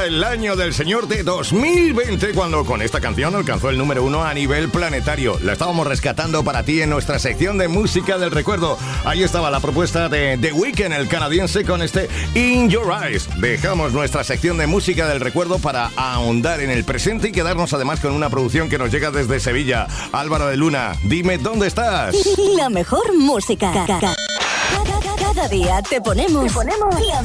era el año del señor de 2020 cuando con esta canción alcanzó el número 1 a nivel planetario. La estábamos rescatando para ti en nuestra sección de música del recuerdo. Ahí estaba la propuesta de The Weeknd, el canadiense, con este In Your Eyes. Dejamos nuestra sección de música del recuerdo para ahondar en el presente y quedarnos además con una producción que nos llega desde Sevilla. Álvaro de Luna, dime dónde estás. La mejor música. Cada día te ponemos la